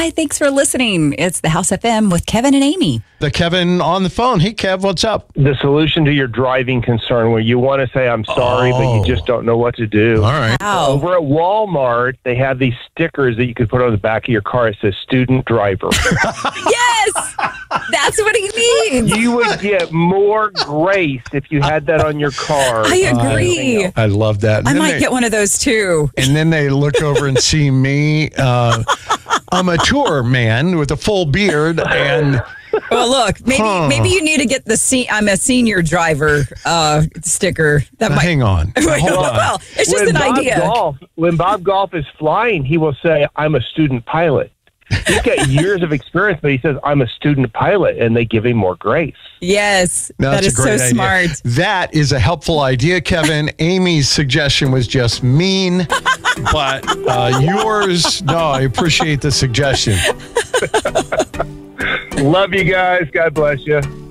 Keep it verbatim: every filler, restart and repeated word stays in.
Hi, thanks for listening. It's the House F M with Kevin and Amy. The Kevin on the phone. Hey, Kev, what's up? The solution to your driving concern where you want to say, I'm sorry, Oh. but you just don't know what to do. All right. Wow. Over at Walmart, they have these stickers that you can put on the back of your car. It says student driver. Yes! That's what he needs. You would get more grace if you had that on your car. I agree. I love that. And I then might they- get one of those too. And then they look over and see me. Uh, I'm a tour man with a full beard, and Well, look, maybe Huh. maybe you need to get the se- I'm a senior driver uh, sticker. That might. hang on. Wait, Hold on. well, it's just when an Bob idea. Golf, when Bob Golf is flying, he will say, I'm a student pilot. He's got years of experience, but he says, I'm a student pilot, and they give him more grace. Yes, No, that that's is a great so idea. smart. That is a helpful idea, Kevin. Amy's suggestion was just mean, but uh, yours, no, I appreciate the suggestion. Love you guys. God bless you.